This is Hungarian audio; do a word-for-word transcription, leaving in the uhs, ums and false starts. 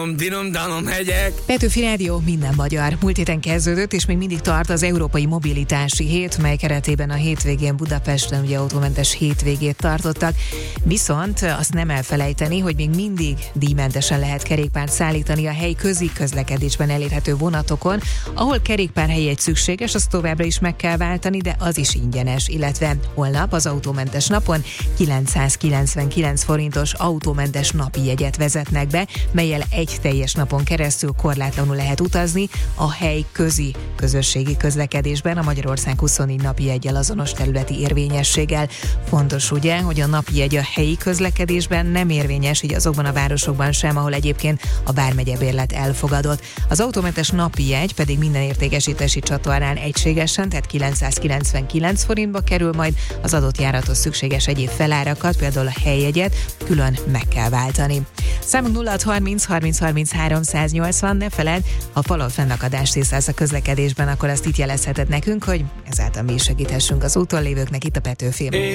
Dinom, danom, hegyek. Petőfi Rádió, minden magyar. Múlt héten kezdődött, és még mindig tart az Európai Mobilitási Hét, mely keretében a hétvégén Budapesten ugye autómentes hétvégét tartottak. Viszont azt nem elfelejteni, hogy még mindig díjmentesen lehet kerékpárt szállítani a helyi közi közlekedésben elérhető vonatokon. Ahol kerékpárhely szükséges, azt továbbra is meg kell váltani, de az is ingyenes, illetve holnap az autómentes napon kilencszázkilencvenkilenc forintos autómentes napi jegyet vezetnek be, mellyel egy teljes napon keresztül korlátlanul lehet utazni a hely közi közösségi közlekedésben a Magyarország huszonnégy napi jeggyel azonos területi érvényességgel. Fontos ugye, hogy a napi jegy a helyi közlekedésben nem érvényes, így azokban a városokban sem, ahol egyébként a vármegyebérlet elfogadott. Az autómentes napi jegy pedig minden értékesítési csatornán egységesen, tehát kilencszázkilencvenkilenc forintba kerül, majd az adott járathoz szükséges egyéb felárakat, például a helyjegyet külön meg kell váltani. Számunk nulla hatszázharminc harminc harminchárom száznyolcvan, ne feledd, ha valahol fennakadást észlelsz a közlekedésben, akkor azt itt jelezheted nekünk, hogy ezáltal mi is segíthessünk az úton lévőknek itt a Petőfin.